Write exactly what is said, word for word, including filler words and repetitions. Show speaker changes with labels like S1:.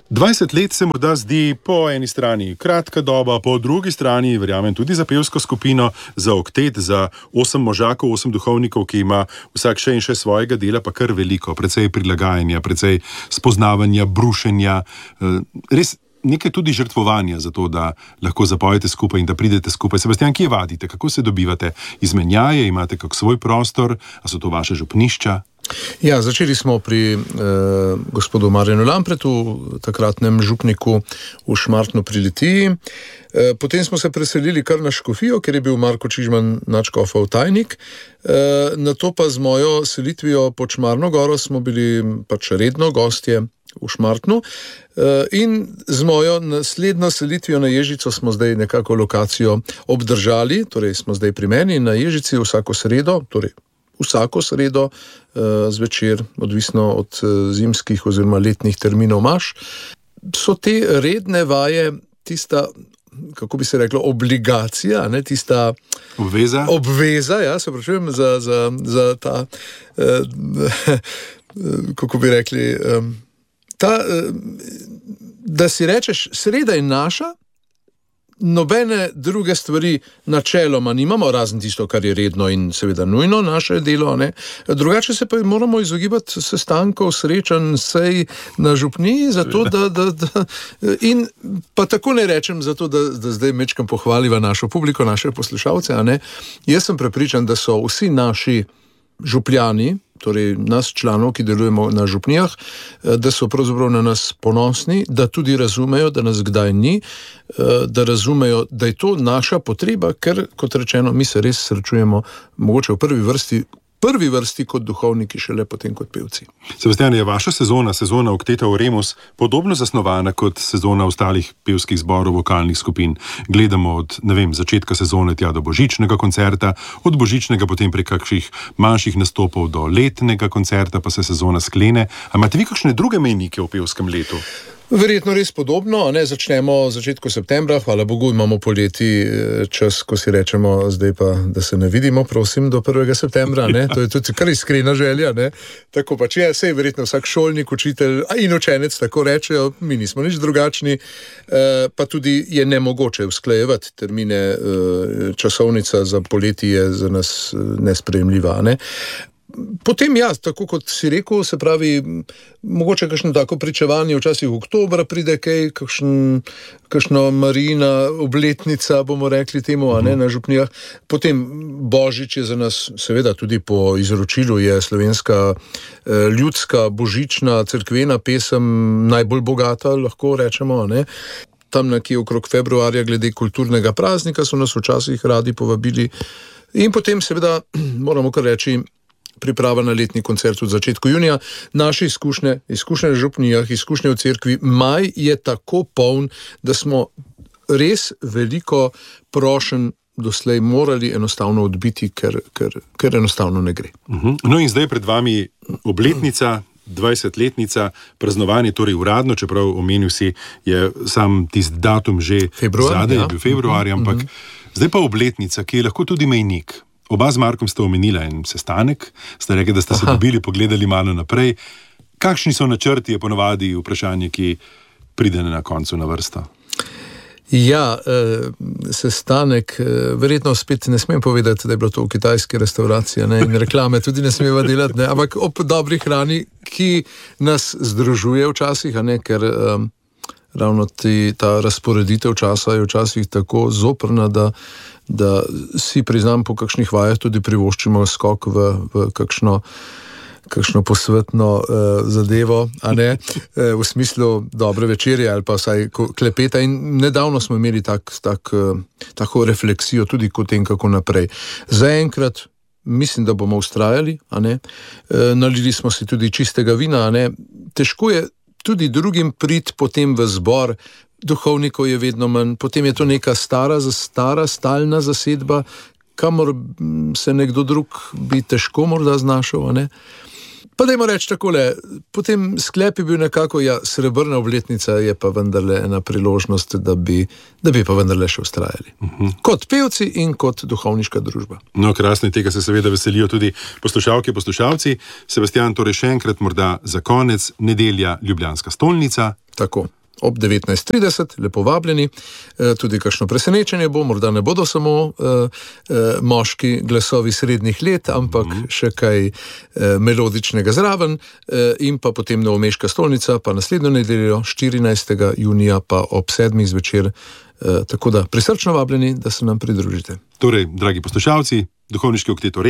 S1: dvajset let se morda zdi po eni strani kratka doba, po drugi strani, verjamem, tudi za pevsko skupino, za oktet, za osem možakov, osem duhovnikov, ki ima vsak še in še svojega dela, pa kar veliko, precej prilagajanja, precej spoznavanja, brušenja, res nekaj tudi žrtvovanja za to, da lahko zapojete skupaj in da pridete skupaj. Sebastian, kje vadite? Kako se dobivate? Izmenjaje? Imate kak svoj prostor? A so to vaše župnišča?
S2: Ja, začeli smo pri eh, gospodu Marjanu Lampretu, takratnem župniku v Šmartnu pri Litiji. Eh, potem smo se preselili kar na Škofijo, ker je bil Marko Čižman nadškofov tajnik. Eh, nato pa z mojo selitvijo pod Šmarno goro smo bili pač redno gostje v Šmartnu. Eh, in z mojo naslednjo selitvijo na Ježico smo zdaj nekako lokacijo obdržali, torej smo zdaj pri meni na Ježici vsako sredo, torej vsako sredo uh, zvečer, odvisno od uh, zimskih oziroma letnih terminov maš, so te redne vaje tista, kako bi se reklo, obligacija, ne, tista
S1: obveza,
S2: obveza ja, se pravičujem, za, za, za ta, uh, kako bi rekli, um, ta, uh, da si rečeš, sreda je naša, nobene druge stvari načeloma nimamo, razen tisto, kar je redno in seveda nujno naše delo, ne. Drugače se pa moramo izogibati sestankov, srečanj, sej na župniji, zato da, da, da in pa tako ne rečem, zato da, da zdaj mečkam pohvaliva našo publiko, naše poslušalce, a ne. Jaz sem prepričan, da so vsi naši župljani, torej nas članov, ki delujemo na župnijah, da so pravzaprav na nas ponosni, da tudi razumejo, da nas kdaj ni, da razumejo, da je to naša potreba, ker, kot rečeno, mi se res srečujemo mogoče v prvi vrsti, prvi vrsti kot duhovniki, šele potem kot pevci.
S1: Sebastian, je vaša sezona, sezona Okteta Oremus, podobno zasnovana kot sezona ostalih pevskih zborov, vokalnih skupin? Gledamo od, ne vem, začetka sezone tja do božičnega koncerta, od božičnega potem prek kakšnih manjših nastopov do letnega koncerta, pa se sezona sklene. A imate vi kakšne druge mejnike v pevskem letu?
S2: Verjetno res podobno, ne, začnemo v začetku septembra, hvala Bogu, imamo poleti čas, ko si rečemo, zdaj pa, da se ne vidimo, prosim, do prvega septembra, ne, to je tudi kar iskrena želja, ne, tako pač je, sej verjetno vsak šolnik, učitelj in učenec tako rečejo, mi nismo nič drugačni, eh, pa tudi je nemogoče usklajevati termine, eh, časovnica za poleti je za nas nesprejemljiva, ne. Potem ja, tako kot si rekel, se pravi, mogoče kakšno tako pričevanje, včasih v oktobra pride kaj, kakšen, kakšno Marijina obletnica, bomo rekli temu, a ne, na župnijah. Potem Božič je za nas, seveda tudi po izročilu je slovenska eh, ljudska, božična, cerkvena pesem najbolj bogata, lahko rečemo, a ne. Tam nekje okrog februarja glede kulturnega praznika so nas včasih radi povabili. In potem seveda moramo kar reči, priprava na letni koncert v začetku junija. Naše izkušnje, izkušnje v župnijah, izkušnje v cerkvi, maj je tako poln, da smo res veliko prošenj doslej morali enostavno odbiti, ker, ker, ker enostavno ne gre.
S1: Uh-huh. No in zdaj pred vami obletnica, dvajsetletnica, praznovanje, torej uradno, čeprav omenil si, je sam tisti datum že
S2: Februar,
S1: zadaj,
S2: ja.
S1: je bil februarja, ampak uh-huh. zdaj pa obletnica, ki je lahko tudi mejnik. Oba z Markom ste omenila en sestanek, ste rekli, da ste se dobili, pogledali malo naprej. Kakšni so načrti, je ponovadi vprašanje, ki pride na koncu na vrsto?
S2: Ja, eh, sestanek, eh, verjetno spet ne smem povedati, da je bilo to v kitajski restauraciji, ne, in reklame tudi ne smeva delati, ne, ampak ob dobri hrani, ki nas združuje včasih, a ne, ker eh, ravno ti, ta razporeditev časa je včasih tako zoprna, da da si priznam po kakšnih vajah tudi privoščimo skok v, v kakšno, kakšno posvetno uh, zadevo, a ne, uh, v smislu dobre večerje ali pa vsaj klepeta, in nedavno smo imeli tak, tak, uh, tako refleksijo tudi o tem, kako naprej. Zaenkrat mislim, da bomo vztrajali, a ne, uh, nalili smo si tudi čistega vina, a ne, težko je tudi drugim priti potem v zbor, duhovnikov je vedno manj, potem je to neka stara, stara, stalna zasedba, kamor se nekdo drug bi težko morda znašel, a ne. Pa dajmo reči takole, potem sklep je bil nekako, ja, srebrna obletnica je pa vendarle ena priložnost, da bi, da bi pa vendarle še vztrajali. Uh-huh. Kot pevci in kot duhovniška družba.
S1: No, krasno, tega se seveda veselijo tudi poslušalke, poslušalci. Sebastijan, torej še enkrat morda za konec, nedelja Ljubljanska stolnica.
S2: Tako. Ob devetnajst trideset, lepo vabljeni, e, tudi kakšno presenečenje bo, morda ne bodo samo e, e, moški glasovi srednjih let, ampak mm. še kaj e, melodičnega zraven e, in pa potem Novomeška stolnica, pa naslednjo nedeljo, štirinajstega junija, pa ob sedmih zvečer, e, tako da prisrčno vabljeni, da se nam pridružite.
S1: Torej, dragi poslušalci, duhovniški oktet